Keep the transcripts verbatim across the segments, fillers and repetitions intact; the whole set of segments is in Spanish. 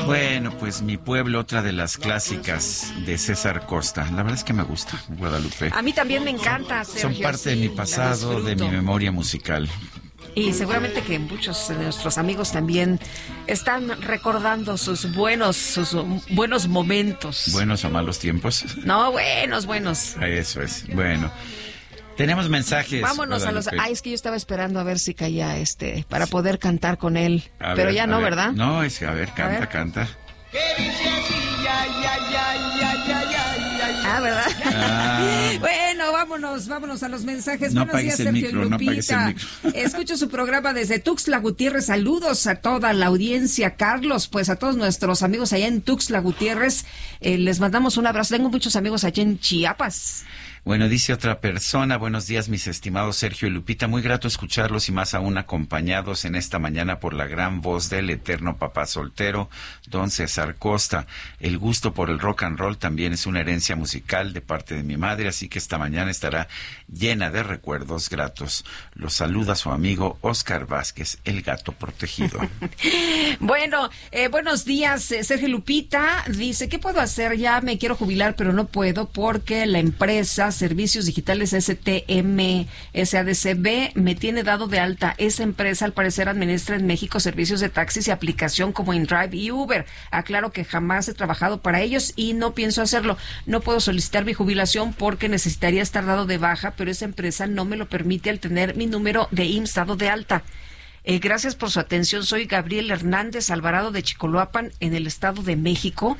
Bueno, pues Mi Pueblo, otra de las clásicas de César Costa. La verdad es que me gusta, Guadalupe. A mí también me encanta, Sergio. Son parte de sí, mi pasado, de mi memoria musical. Y seguramente que muchos de nuestros amigos también están recordando sus buenos, sus buenos momentos. ¿Buenos o malos tiempos? No, buenos, buenos. Eso es, bueno. Tenemos mensajes. Vámonos Guadalupe. a los... Ay, es que yo estaba esperando a ver si caía este, para poder cantar con él. A Pero ver, ya no, ver. ¿verdad? No, es que, a ver, canta, a ver. canta. Ah, ¿verdad? Ah. Bueno, vámonos, vámonos a los mensajes. No Buenos días, apagues el Sergio micro, y no apagues el Lupita. micro. Escucho su programa desde Tuxtla Gutiérrez. Saludos a toda la audiencia, Carlos. Pues a todos nuestros amigos allá en Tuxtla Gutiérrez, eh, les mandamos un abrazo. Tengo muchos amigos allá en Chiapas. Bueno, dice otra persona, buenos días mis estimados Sergio y Lupita, muy grato escucharlos y más aún acompañados en esta mañana por la gran voz del eterno papá soltero, don César Costa. El gusto por el rock and roll también es una herencia musical de parte de mi madre, así que esta mañana estará llena de recuerdos gratos. Los saluda su amigo Óscar Vázquez, el gato protegido. Bueno, eh, buenos días, eh, Sergio y Lupita. Dice, ¿qué puedo hacer? Ya me quiero jubilar, pero no puedo porque la empresa Servicios Digitales S T M S A D C B me tiene dado de alta. Esa empresa al parecer administra en México servicios de taxis y aplicación como InDrive y Uber. Aclaro que jamás he trabajado para ellos y no pienso hacerlo. No puedo solicitar mi jubilación porque necesitaría estar dado de baja, pero esa empresa no me lo permite al tener mi número de I M S S dado de alta. Eh, gracias por su atención. Soy Gabriel Hernández Alvarado de Chicoloapan, en el Estado de México.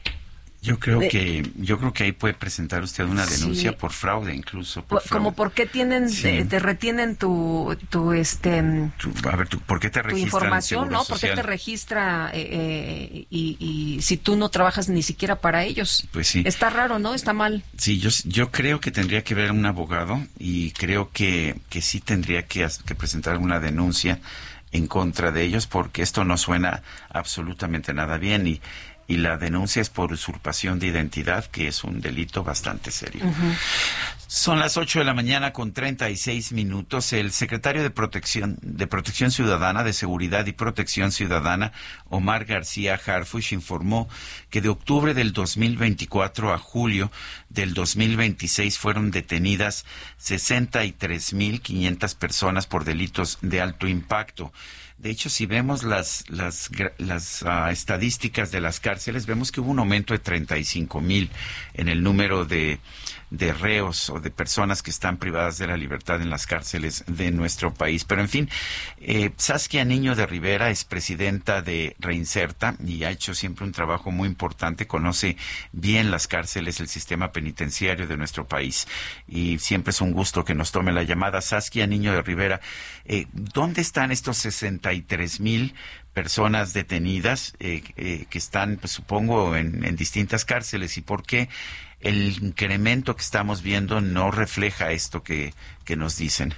Yo creo De, que yo creo que ahí puede presentar usted una denuncia sí. por fraude, incluso. Por fraude. Como por qué tienen, Sí. te, te retienen tu, tu este, Tu, a ver, tu, ¿por qué te tu registran información, Seguro ¿no? ¿Por qué Social? te registra eh, eh, y, y si tú no trabajas ni siquiera para ellos? Pues sí. Está raro, ¿no? Está mal. Sí, yo, yo creo que tendría que ver un abogado y creo que, que sí tendría que, que presentar una denuncia en contra de ellos porque esto no suena absolutamente nada bien y y la denuncia es por usurpación de identidad, que es un delito bastante serio. Uh-huh. Son las ocho de la mañana con treinta y seis minutos. El secretario de Protección de Protección Ciudadana, de Seguridad y Protección Ciudadana, Omar García Harfuch, informó que de octubre del dos mil veinticuatro a julio del dos mil veintiséis fueron detenidas sesenta y tres mil quinientas personas por delitos de alto impacto. De hecho, si vemos las las las uh, estadísticas de las cárceles, vemos que hubo un aumento de treinta y cinco mil en el número de de reos o de personas que están privadas de la libertad en las cárceles de nuestro país. Pero en fin, eh, Saskia Niño de Rivera es presidenta de Reinserta y ha hecho siempre un trabajo muy importante, conoce bien las cárceles, el sistema penitenciario de nuestro país y siempre es un gusto que nos tome la llamada. Saskia Niño de Rivera, eh, ¿dónde están estos sesenta y tres mil personas detenidas eh, eh, que están, pues, supongo, en, en distintas cárceles y por qué el incremento que estamos viendo no refleja esto que, que nos dicen?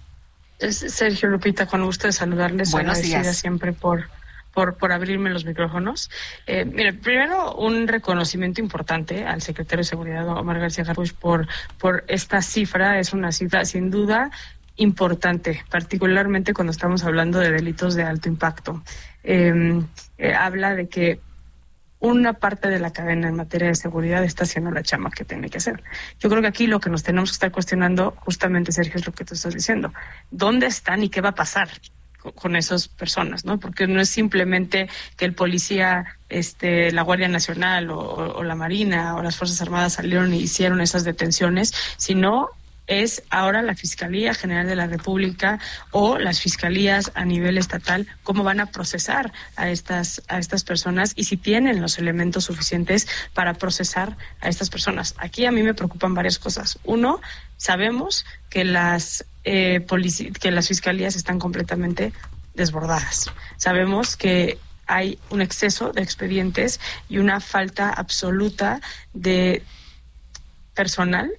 Sergio, Lupita, con gusto de saludarles. Buenos días. Siempre por, por, por abrirme los micrófonos. Eh, mire, primero un reconocimiento importante al secretario de Seguridad, Omar García Harfuch, por, por esta cifra. Es una cifra, sin duda, importante, particularmente cuando estamos hablando de delitos de alto impacto. Eh, eh, habla de que una parte de la cadena en materia de seguridad está haciendo la chamba que tiene que hacer. Yo creo que aquí lo que nos tenemos que estar cuestionando, justamente, Sergio, es lo que tú estás diciendo. ¿Dónde están y qué va a pasar con, con esas personas, ¿no? Porque no es simplemente que el policía, este, la Guardia Nacional o, o, o la Marina o las Fuerzas Armadas salieron y hicieron esas detenciones, sino es ahora la Fiscalía General de la República o las fiscalías a nivel estatal cómo van a procesar a estas a estas personas y si tienen los elementos suficientes para procesar a estas personas. Aquí a mí me preocupan varias cosas. Uno, sabemos que las eh, polici- que las fiscalías están completamente desbordadas. Sabemos que hay un exceso de expedientes y una falta absoluta de personal,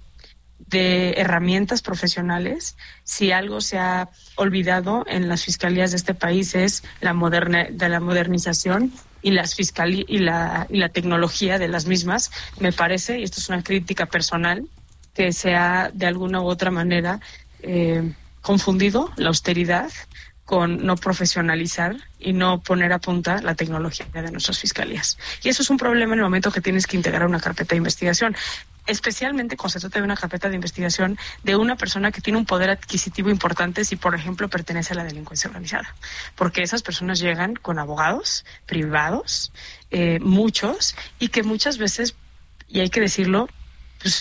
de herramientas profesionales. Si algo se ha olvidado en las fiscalías de este país es la moderna, de la modernización y las fiscalí y la y la tecnología de las mismas. Me parece, y esto es una crítica personal, que se ha de alguna u otra manera eh, confundido la austeridad con no profesionalizar y no poner a punta la tecnología de nuestras fiscalías. Y eso es un problema en el momento que tienes que integrar una carpeta de investigación, especialmente cuando se trata de una carpeta de investigación de una persona que tiene un poder adquisitivo importante si, por ejemplo, pertenece a la delincuencia organizada. Porque esas personas llegan con abogados privados, eh, muchos, y que muchas veces, y hay que decirlo, pues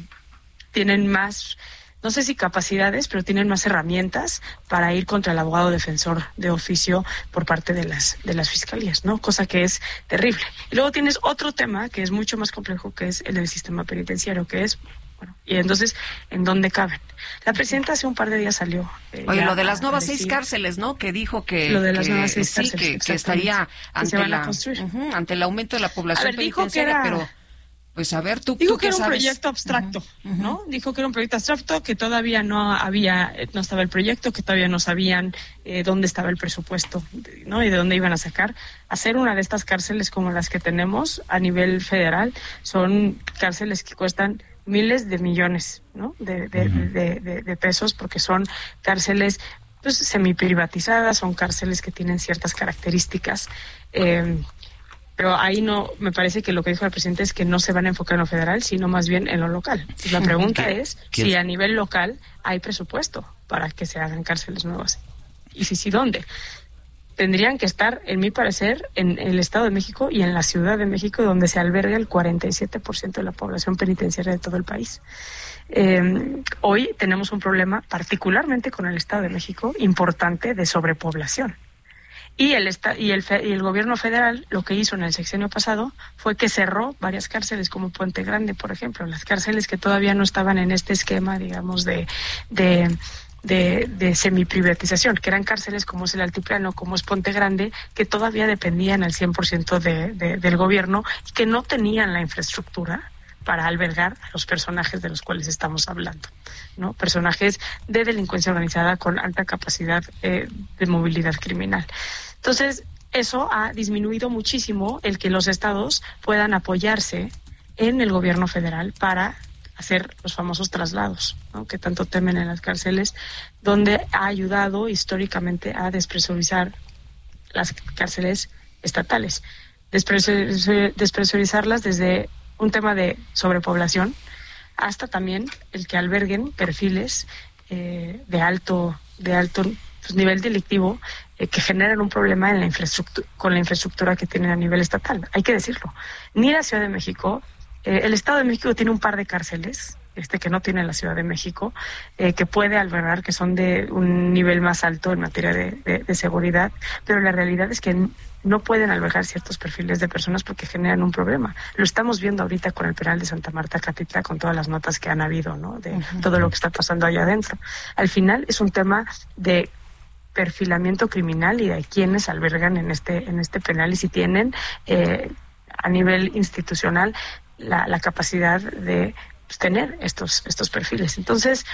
tienen más, no sé si capacidades, pero tienen más herramientas para ir contra el abogado defensor de oficio por parte de las de las fiscalías, ¿no? Cosa que es terrible. Y luego tienes otro tema que es mucho más complejo, que es el del sistema penitenciario, que es, bueno, y entonces, ¿en dónde caben? La presidenta hace un par de días salió. Eh, Oye, lo de las nuevas seis cárceles, ¿no? Que dijo que... Lo de las que, nuevas seis sí, cárceles, que, que estaría ante, que la, uh-huh, ante el aumento de la población ver, penitenciaria, era... pero... Pues a ver, tú, Dijo ¿tú que era un sabes? proyecto abstracto, uh-huh, uh-huh. ¿no? Dijo que era un proyecto abstracto, que todavía no había, no estaba el proyecto, que todavía no sabían eh, dónde estaba el presupuesto, ¿no? Y de dónde iban a sacar. Hacer una de estas cárceles como las que tenemos a nivel federal son cárceles que cuestan miles de millones, ¿no? De, de, uh-huh. de, de, de pesos, porque son cárceles pues semiprivatizadas, son cárceles que tienen ciertas características. Eh, Pero ahí no, me parece que lo que dijo el presidente es que no se van a enfocar en lo federal, sino más bien en lo local. Entonces, la pregunta ¿Qué, es qué? si a nivel local hay presupuesto para que se hagan cárceles nuevas. Y si sí, ¿dónde? Tendrían que estar, en mi parecer, en el Estado de México y en la Ciudad de México, donde se alberga el cuarenta y siete por ciento de la población penitenciaria de todo el país. Eh, hoy tenemos un problema, particularmente con el Estado de México, importante de sobrepoblación. Y el, y, el, y el gobierno federal lo que hizo en el sexenio pasado fue que cerró varias cárceles, como Puente Grande, por ejemplo, las cárceles que todavía no estaban en este esquema, digamos, de, de, de, de semiprivatización, que eran cárceles como es el Altiplano, como es Puente Grande, que todavía dependían al cien por ciento de, de, del gobierno y que no tenían la infraestructura para albergar a los personajes de los cuales estamos hablando, ¿no? Personajes de delincuencia organizada con alta capacidad eh, de movilidad criminal. Entonces, eso ha disminuido muchísimo el que los estados puedan apoyarse en el gobierno federal para hacer los famosos traslados, ¿no? Que tanto temen en las cárceles, donde ha ayudado históricamente a despresurizar las cárceles estatales, Despresur- despresurizarlas desde un tema de sobrepoblación, hasta también el que alberguen perfiles eh, de alto de alto pues, nivel delictivo eh, que generan un problema en la infraestructura, con la infraestructura que tienen a nivel estatal. Hay que decirlo. Ni la Ciudad de México, eh, el Estado de México tiene un par de cárceles, este que no tiene la Ciudad de México, eh, que puede albergar, que son de un nivel más alto en materia de, de, de seguridad, pero la realidad es que no pueden albergar ciertos perfiles de personas porque generan un problema. Lo estamos viendo ahorita con el penal de Santa Marta Catitla, con todas las notas que han habido, ¿no? De uh-huh. todo lo que está pasando allá adentro. Al final es un tema de perfilamiento criminal y de quienes albergan en este en este penal y si tienen eh, a nivel institucional la, la capacidad de pues, tener estos estos perfiles. Entonces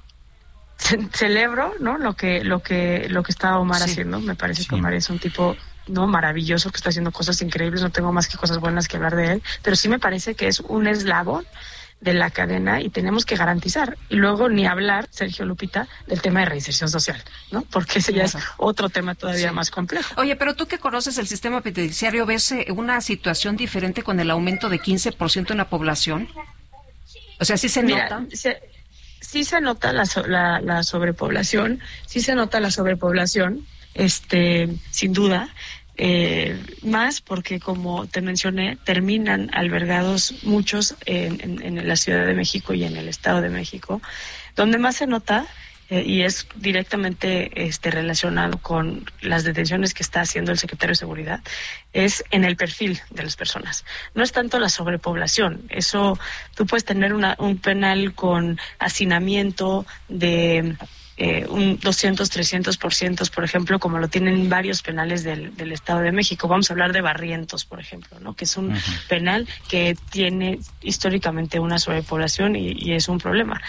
ce- celebro, ¿no? Lo que lo que lo que está Omar sí. haciendo. Me parece sí. que Omar es un tipo no maravilloso, que está haciendo cosas increíbles, no tengo más que cosas buenas que hablar de él, pero sí me parece que es un eslabón de la cadena y tenemos que garantizar. Y luego ni hablar, Sergio Lupita, del tema de reinserción social, ¿no? Porque ese ya es otro tema todavía sí. más complejo. Oye, pero tú que conoces el sistema penitenciario, ¿ves una situación diferente con el aumento de quince por ciento en la población? O sea, ¿sí se Mira, nota? Se, sí se nota la, la, la sobrepoblación, sí se nota la sobrepoblación, este, sin duda. Eh, más porque, como te mencioné, terminan albergados muchos en, en, en la Ciudad de México y en el Estado de México. Donde más se nota, eh, y es directamente este, relacionado con las detenciones que está haciendo el secretario de Seguridad, es en el perfil de las personas. No es tanto la sobrepoblación. Eso, tú puedes tener una, un penal con hacinamiento de... Eh, un doscientos, trescientos por ciento, por ejemplo, como lo tienen varios penales del, del Estado de México. Vamos a hablar de Barrientos, por ejemplo, ¿no? Que es un uh-huh. penal que tiene históricamente una sobrepoblación y, y es un problema.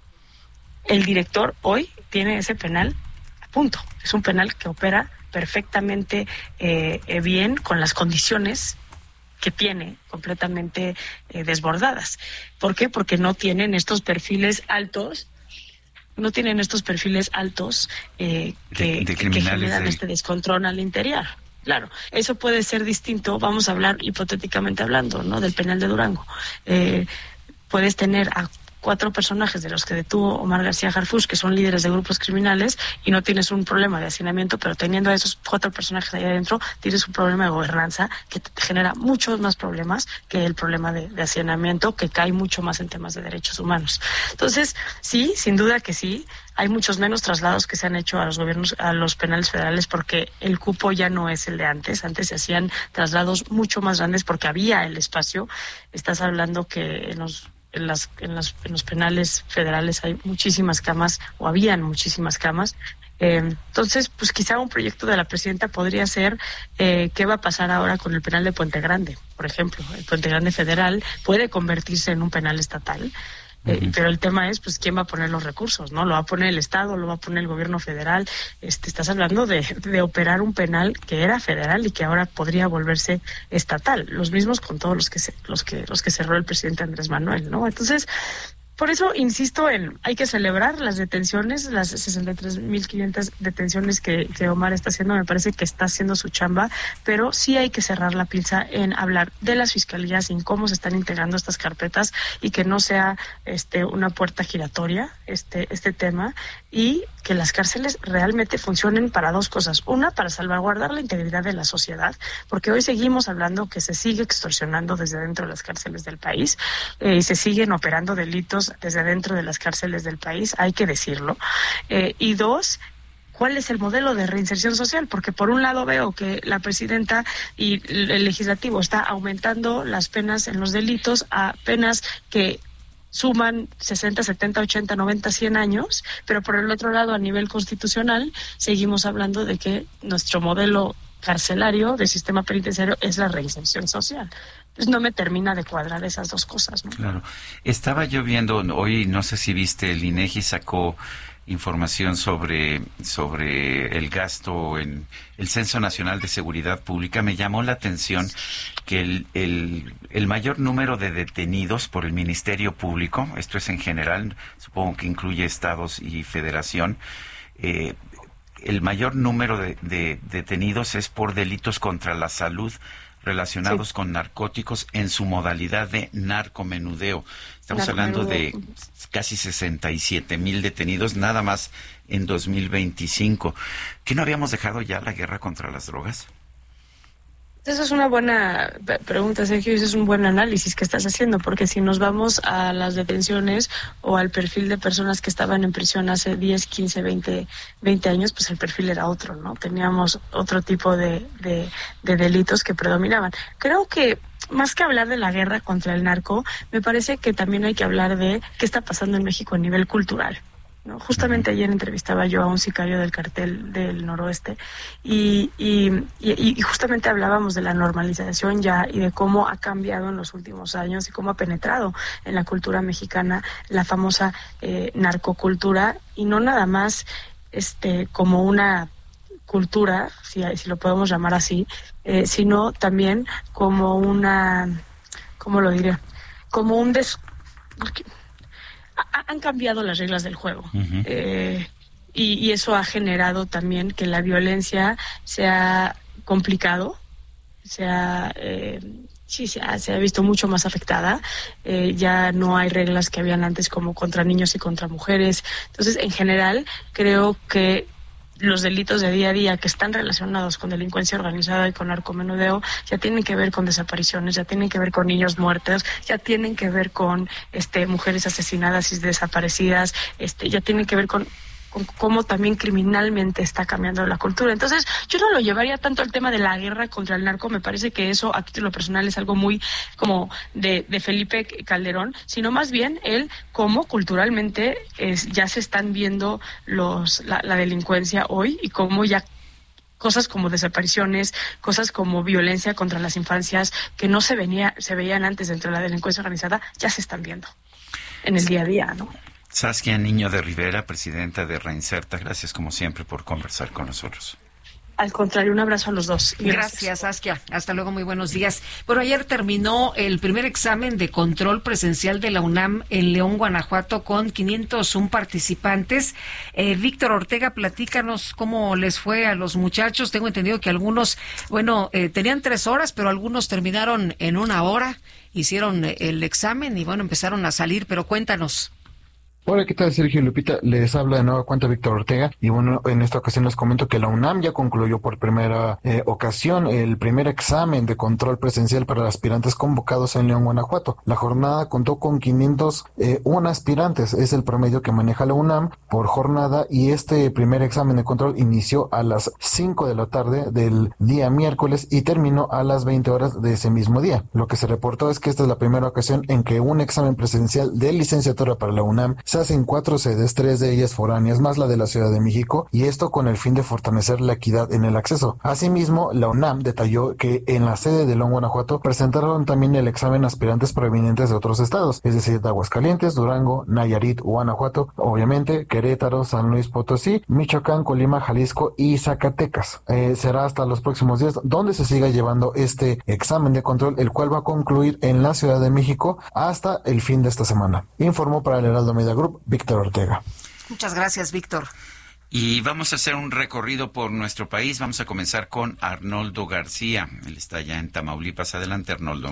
El director hoy tiene ese penal a punto. Es un penal que opera perfectamente eh, eh, bien con las condiciones que tiene completamente eh, desbordadas. ¿Por qué? Porque no tienen estos perfiles altos no tienen estos perfiles altos eh, que, de, de que generan de... este descontrol al interior. Claro, eso puede ser distinto, vamos a hablar hipotéticamente hablando, ¿no? Del penal de Durango. Eh, puedes tener a cuatro personajes de los que detuvo Omar García Harfuch, que son líderes de grupos criminales, y no tienes un problema de hacinamiento, pero teniendo a esos cuatro personajes ahí adentro, tienes un problema de gobernanza que te genera muchos más problemas que el problema de, de hacinamiento, que cae mucho más en temas de derechos humanos. Entonces, sí, sin duda que sí, hay muchos menos traslados que se han hecho a los gobiernos, a los penales federales, porque el cupo ya no es el de antes. Antes se hacían traslados mucho más grandes porque había el espacio. Estás hablando que en los En, las, en, las, en los penales federales hay muchísimas camas, o habían muchísimas camas. Eh, entonces, pues quizá un proyecto de la presidenta podría ser eh, qué va a pasar ahora con el penal de Puente Grande, por ejemplo. El Puente Grande federal puede convertirse en un penal estatal. Eh, uh-huh. Pero el tema es, pues, ¿quién va a poner los recursos? ¿No? ¿Lo va a poner el Estado? ¿Lo va a poner el gobierno federal? Este, estás hablando de, de operar un penal que era federal y que ahora podría volverse estatal. Los mismos con todos los que se, los que, los que cerró el presidente Andrés Manuel, ¿no? Entonces, por eso insisto en, hay que celebrar las detenciones, las sesenta y tres mil quinientas detenciones que, que Omar está haciendo, me parece que está haciendo su chamba, pero sí hay que cerrar la pinza en hablar de las fiscalías y en cómo se están integrando estas carpetas, y que no sea este una puerta giratoria este este tema, y que las cárceles realmente funcionen para dos cosas. Una, para salvaguardar la integridad de la sociedad, porque hoy seguimos hablando que se sigue extorsionando desde dentro de las cárceles del país, eh, y se siguen operando delitos desde dentro de las cárceles del país, hay que decirlo. Eh, y dos, ¿cuál es el modelo de reinserción social? Porque por un lado veo que la presidenta y el legislativo está aumentando las penas en los delitos a penas que suman sesenta, setenta, ochenta, noventa, cien años, pero por el otro lado, a nivel constitucional, seguimos hablando de que nuestro modelo carcelario de sistema penitenciario es la reinserción social. Pues no me termina de cuadrar esas dos cosas, ¿no? Claro. Estaba yo viendo hoy, no sé si viste, el INEGI sacó información sobre sobre el gasto en el Censo Nacional de Seguridad Pública. Me llamó la atención que el, el, el mayor número de detenidos por el Ministerio Público, esto es en general, supongo que incluye estados y federación, eh, el mayor número de, de detenidos es por delitos contra la salud relacionados sí. con narcóticos en su modalidad de narcomenudeo. Estamos hablando de casi sesenta y siete mil detenidos nada más en dos mil veinticinco. ¿Qué no habíamos dejado ya la guerra contra las drogas? Esa es una buena pregunta, Sergio, y ese es un buen análisis que estás haciendo, porque si nos vamos a las detenciones o al perfil de personas que estaban en prisión hace diez, quince, veinte, veinte años, pues el perfil era otro, ¿no? Teníamos otro tipo de, de, de delitos que predominaban. Creo que más que hablar de la guerra contra el narco, me parece que también hay que hablar de qué está pasando en México a nivel cultural, ¿no? Justamente ayer entrevistaba yo a un sicario del cartel del Noroeste y, y, y, y justamente hablábamos de la normalización ya y de cómo ha cambiado en los últimos años y cómo ha penetrado en la cultura mexicana la famosa eh, narcocultura, y no nada más este como una cultura, si, si lo podemos llamar así, eh, sino también como una, ¿cómo lo diré? Como un des... Han cambiado las reglas del juego. Uh-huh. eh, y, y eso ha generado también que la violencia se ha complicado, se ha, eh, sí, se ha, se ha visto mucho más afectada. Eh, ya no hay reglas que habían antes como contra niños y contra mujeres. Entonces, en general, creo que los delitos de día a día que están relacionados con delincuencia organizada y con narcomenudeo ya tienen que ver con desapariciones, ya tienen que ver con niños muertos, ya tienen que ver con este mujeres asesinadas y desaparecidas, este ya tienen que ver con con cómo también criminalmente está cambiando la cultura. Entonces, yo no lo llevaría tanto al tema de la guerra contra el narco, me parece que eso a título personal es algo muy como de, de Felipe Calderón, sino más bien el cómo culturalmente es, ya se están viendo los la, la delincuencia hoy y cómo ya cosas como desapariciones, cosas como violencia contra las infancias que no se venía se veían antes dentro de la delincuencia organizada, ya se están viendo en el día a día, ¿no? Saskia Niño de Rivera, presidenta de Reinserta, gracias como siempre por conversar con nosotros. Al contrario, un abrazo a los dos. Gracias, Gracias Saskia. Hasta luego, muy buenos días. Bueno, ayer terminó el primer examen de control presencial de la UNAM en León, Guanajuato, con quinientos uno participantes. Eh, Víctor Ortega, platícanos cómo les fue a los muchachos. Tengo entendido que algunos, bueno, eh, tenían tres horas, pero algunos terminaron en una hora, hicieron el examen y, bueno, empezaron a salir, pero cuéntanos. Hola, ¿qué tal, Sergio y Lupita? Les habla de nueva cuenta Víctor Ortega y bueno, en esta ocasión les comento que la UNAM ya concluyó por primera eh, ocasión el primer examen de control presencial para aspirantes convocados en León, Guanajuato. La jornada contó con quinientos uno aspirantes, es el promedio que maneja la UNAM por jornada, y este primer examen de control inició a las cinco de la tarde del día miércoles y terminó a las veinte horas de ese mismo día. Lo que se reportó es que esta es la primera ocasión en que un examen presencial de licenciatura para la UNAM se hacen cuatro sedes, tres de ellas foráneas, más la de la Ciudad de México, y esto con el fin de fortalecer la equidad en el acceso. Asimismo, la UNAM detalló que en la sede de León, Guanajuato, presentaron también el examen aspirantes provenientes de otros estados, es decir, de Aguascalientes, Durango, Nayarit, Guanajuato, obviamente, Querétaro, San Luis Potosí, Michoacán, Colima, Jalisco y Zacatecas. Eh, será hasta los próximos días donde se siga llevando este examen de control, el cual va a concluir en la Ciudad de México hasta el fin de esta semana. Informó para el Heraldo Media Group Víctor Ortega. Muchas gracias, Víctor. Y vamos a hacer un recorrido por nuestro país. Vamos a comenzar con Arnoldo García. Él está allá en Tamaulipas. Adelante, Arnoldo.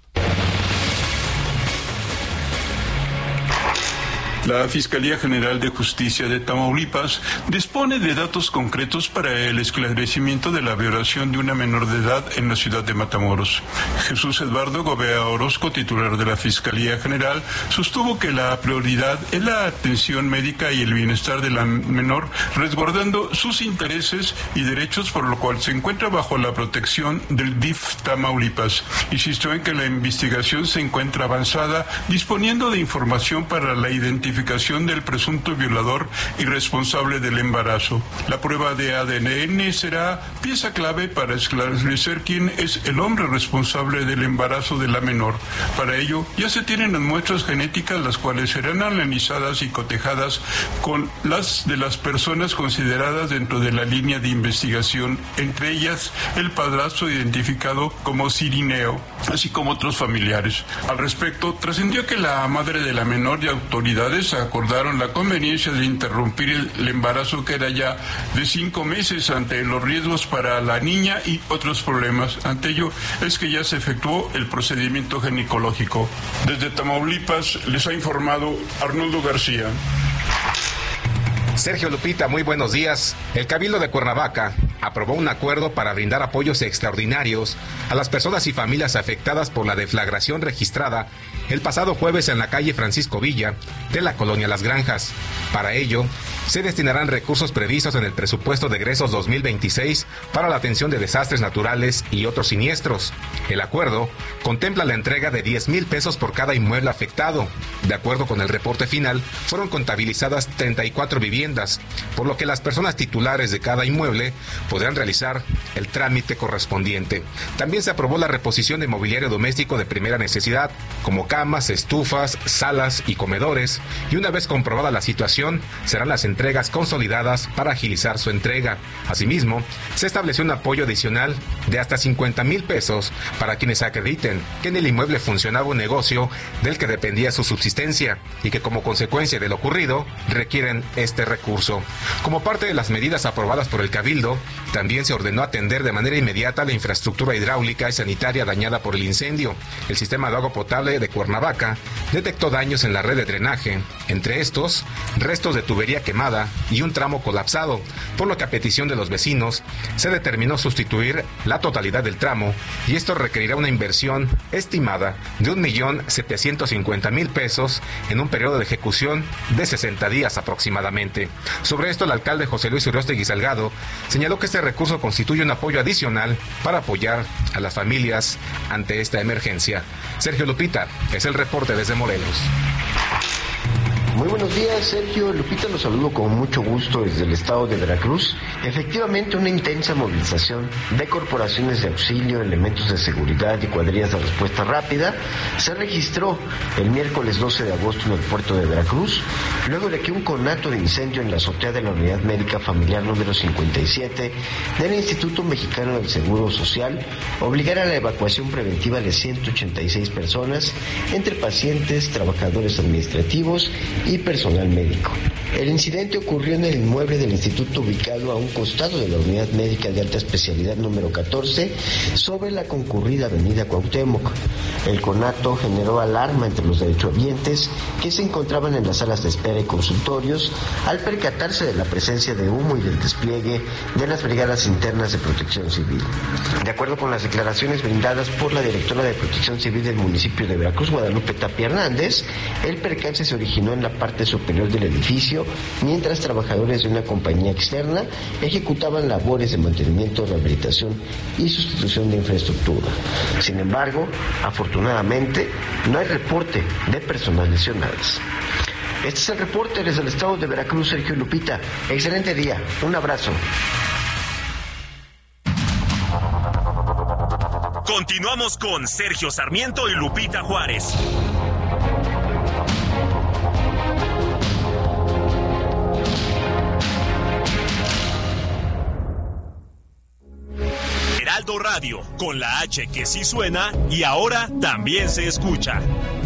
La Fiscalía General de Justicia de Tamaulipas dispone de datos concretos para el esclarecimiento de la violación de una menor de edad en la ciudad de Matamoros. Jesús Eduardo Gobea Orozco, titular de la Fiscalía General, sostuvo que la prioridad es la atención médica y el bienestar de la menor, resguardando sus intereses y derechos, por lo cual se encuentra bajo la protección del D I F Tamaulipas. Insistió en que la investigación se encuentra avanzada, disponiendo de información para la identificación del presunto violador y responsable del embarazo. La prueba de A D N será pieza clave para esclarecer quién es el hombre responsable del embarazo de la menor. Para ello, ya se tienen las muestras genéticas, las cuales serán analizadas y cotejadas con las de las personas consideradas dentro de la línea de investigación, entre ellas el padrastro identificado como Cirineo, así como otros familiares. Al respecto, trascendió que la madre de la menor y autoridades acordaron la conveniencia de interrumpir el, el embarazo, que era ya de cinco meses, ante los riesgos para la niña y otros problemas. Ante ello es que ya se efectuó el procedimiento ginecológico. Desde Tamaulipas les ha informado Arnoldo García. Sergio, Lupita, muy buenos días. El Cabildo de Cuernavaca aprobó un acuerdo para brindar apoyos extraordinarios a las personas y familias afectadas por la deflagración registrada el pasado jueves en la calle Francisco Villa de la colonia Las Granjas. Para ello, se destinarán recursos previstos en el presupuesto de egresos dos mil veintiséis para la atención de desastres naturales y otros siniestros. El acuerdo contempla la entrega de diez mil pesos por cada inmueble afectado. De acuerdo con el reporte final, fueron contabilizadas treinta y cuatro viviendas, por lo que las personas titulares de cada inmueble podrán realizar el trámite correspondiente. También se aprobó la reposición de mobiliario doméstico de primera necesidad, como camas, estufas, salas y comedores, y una vez comprobada la situación, serán las entregas consolidadas para agilizar su entrega. Asimismo, se estableció un apoyo adicional de hasta cincuenta mil pesos para quienes acrediten que en el inmueble funcionaba un negocio del que dependía su subsistencia y que como consecuencia de lo ocurrido requieren este recurso. Como parte de las medidas aprobadas por el Cabildo, también se ordenó atender de manera inmediata la infraestructura hidráulica y sanitaria dañada por el incendio. El sistema de agua potable de Cuernavaca detectó daños en la red de drenaje, entre estos, restos de tubería quemada y un tramo colapsado, por lo que a petición de los vecinos se determinó sustituir la totalidad del tramo, y esto requerirá una inversión estimada de un millón setecientos cincuenta mil pesos en un periodo de ejecución de sesenta días aproximadamente. Sobre esto, el alcalde José Luis Urriostegui Salgado señaló que este recurso constituye un apoyo adicional para apoyar a las familias ante esta emergencia. Sergio, Lupita, es el reporte desde Morelos. Muy buenos días, Sergio. Lupita, los saludo con mucho gusto desde el estado de Veracruz. Efectivamente, una intensa movilización de corporaciones de auxilio, elementos de seguridad y cuadrillas de respuesta rápida se registró el miércoles doce de agosto en el puerto de Veracruz, luego de que un conato de incendio en la azotea de la Unidad Médica Familiar número cincuenta y siete del Instituto Mexicano del Seguro Social obligara a la evacuación preventiva de ciento ochenta y seis personas, entre pacientes, trabajadores administrativos y personal médico. El incidente ocurrió en el inmueble del instituto ubicado a un costado de la Unidad Médica de Alta Especialidad número catorce, sobre la concurrida avenida Cuauhtémoc. El conato generó alarma entre los derechohabientes que se encontraban en las salas de espera y consultorios al percatarse de la presencia de humo y del despliegue de las brigadas internas de protección civil. De acuerdo con las declaraciones brindadas por la directora de Protección Civil del municipio de Veracruz, Guadalupe Tapia Hernández, el percance se originó en la parte superior del edificio, mientras trabajadores de una compañía externa ejecutaban labores de mantenimiento, rehabilitación y sustitución de infraestructura. Sin embargo, afortunadamente, no hay reporte de personas lesionadas. Este es el reporte desde el estado de Veracruz, Sergio Lupita. Excelente día. Un abrazo. Continuamos con Sergio Sarmiento y Lupita Juárez. Heraldo Radio, con la H que sí suena y ahora también se escucha.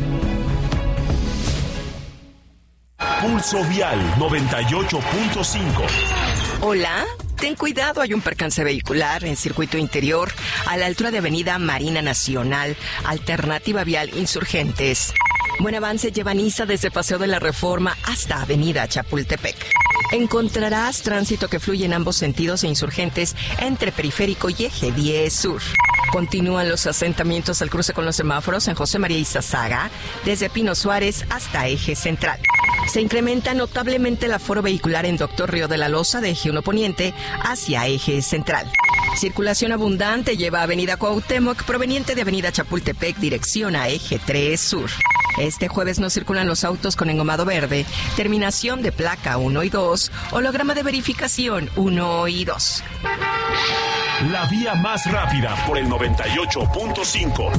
Pulso Vial noventa y ocho punto cinco. Hola, ten cuidado, hay un percance vehicular en circuito interior a la altura de Avenida Marina Nacional, alternativa vial Insurgentes. Buen avance lleva Niza desde Paseo de la Reforma hasta Avenida Chapultepec. Encontrarás tránsito que fluye en ambos sentidos e Insurgentes entre Periférico y Eje diez Sur. Continúan los asentamientos al cruce con los semáforos en José María Izazaga, desde Pino Suárez hasta Eje Central. Se incrementa notablemente el aforo vehicular en Doctor Río de la Loza de Eje uno Poniente hacia Eje Central. Circulación abundante lleva Avenida Cuauhtémoc proveniente de Avenida Chapultepec dirección a Eje tres Sur. Este jueves no circulan los autos con engomado verde, terminación de placa uno y dos, holograma de verificación uno y dos. La vía más rápida por el noventa y ocho punto cinco.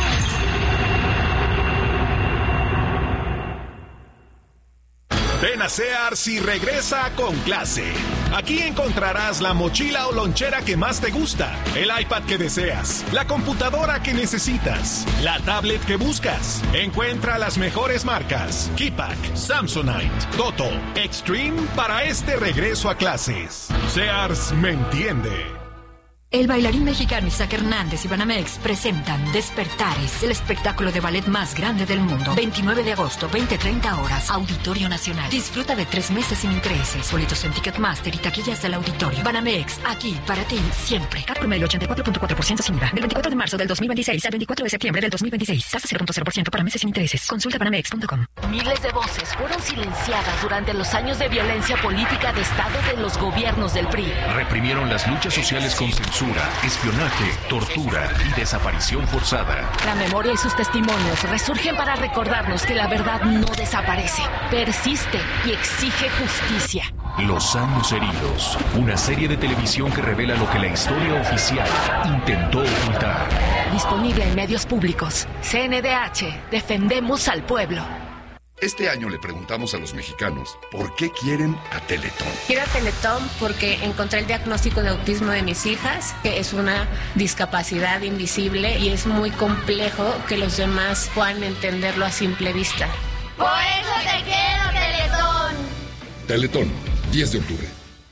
Ven a Sears y regresa con clase. Aquí encontrarás la mochila o lonchera que más te gusta, el iPad que deseas, la computadora que necesitas, la tablet que buscas. Encuentra las mejores marcas: Keypack, Samsonite, Toto, Extreme para este regreso a clases. Sears me entiende. El bailarín mexicano Isaac Hernández y Banamex presentan Despertares, el espectáculo de ballet más grande del mundo. veintinueve de agosto, veinte treinta horas, Auditorio Nacional. Disfruta de tres meses sin intereses. Boletos en Ticketmaster y taquillas del auditorio. Banamex, aquí para ti, siempre. C A T promedio ochenta y cuatro punto cuatro por ciento sin I V A. Del veinticuatro de marzo del dos mil veintiséis al veinticuatro de septiembre del dos mil veintiséis. Tasa cero punto cero por ciento para meses sin intereses. Consulta banamex punto com. Miles de voces fueron silenciadas durante los años de violencia política de Estado de los gobiernos del P R I. Reprimieron las luchas sociales con censura, espionaje, tortura y desaparición forzada. La memoria y sus testimonios resurgen para recordarnos que la verdad no desaparece, persiste y exige justicia. Los años heridos, una serie de televisión que revela lo que la historia oficial intentó ocultar. Disponible en medios públicos. C N D H, defendemos al pueblo. Este año le preguntamos a los mexicanos por qué quieren a Teletón. Quiero a Teletón porque encontré el diagnóstico de autismo de mis hijas, que es una discapacidad invisible y es muy complejo que los demás puedan entenderlo a simple vista. ¡Por eso te quiero, Teletón! Teletón, diez de octubre.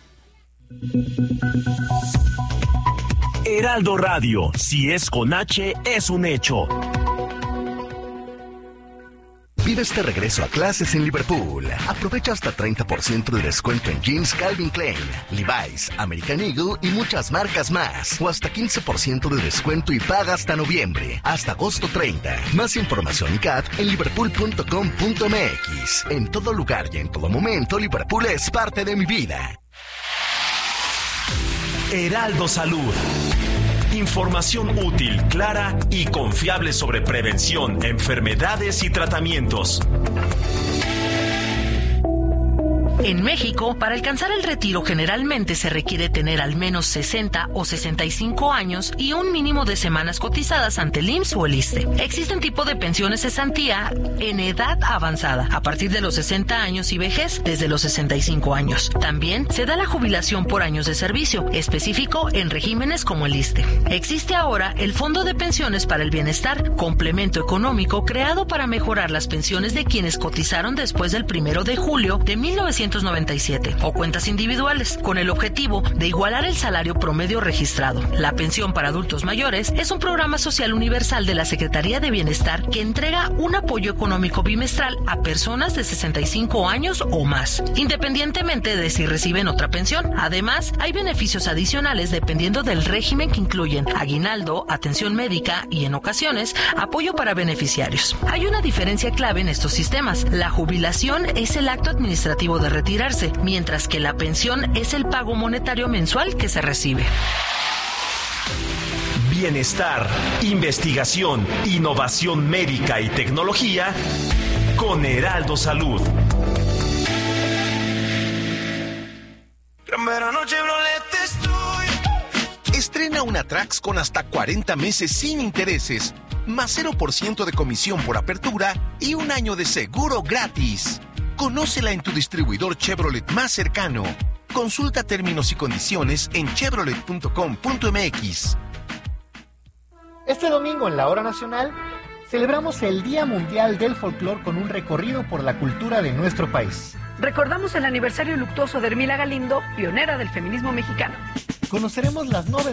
Heraldo Radio, si es con H, es un hecho. Vive este regreso a clases en Liverpool. Aprovecha hasta treinta por ciento de descuento en jeans Calvin Klein, Levi's, American Eagle y muchas marcas más. O hasta quince por ciento de descuento y paga hasta noviembre, hasta agosto treinta. Más información y C A T en liverpool punto com punto m x. En todo lugar y en todo momento, Liverpool es parte de mi vida. Heraldo Salud. Información útil, clara y confiable sobre prevención, enfermedades y tratamientos. En México, para alcanzar el retiro generalmente se requiere tener al menos sesenta o sesenta y cinco años y un mínimo de semanas cotizadas ante el I M S S o el ISSSTE. Existen tipos de pensiones cesantía en edad avanzada, a partir de los sesenta años y vejez desde los sesenta y cinco años. También se da la jubilación por años de servicio, específico en regímenes como el ISSSTE. Existe ahora el Fondo de Pensiones para el Bienestar, complemento económico creado para mejorar las pensiones de quienes cotizaron después del primero de julio de mil novecientos noventa y siete, o cuentas individuales, con el objetivo de igualar el salario promedio registrado. La pensión para adultos mayores es un programa social universal de la Secretaría de Bienestar que entrega un apoyo económico bimestral a personas de sesenta y cinco años o más, independientemente de si reciben otra pensión. Además, hay beneficios adicionales dependiendo del régimen que incluyen aguinaldo, atención médica y, en ocasiones, apoyo para beneficiarios. Hay una diferencia clave en estos sistemas. La jubilación es el acto administrativo de retirarse, mientras que la pensión es el pago monetario mensual que se recibe. Bienestar, investigación, innovación médica y tecnología con Heraldo Salud. Estrena una Trax con hasta cuarenta meses sin intereses, más cero por ciento de comisión por apertura y un año de seguro gratis. Conócela en tu distribuidor Chevrolet más cercano. Consulta términos y condiciones en chevrolet punto com punto m x. Este domingo en la Hora Nacional celebramos el Día Mundial del Folclor con un recorrido por la cultura de nuestro país. Recordamos el aniversario luctuoso de Hermila Galindo, pionera del feminismo mexicano. Conoceremos las novedades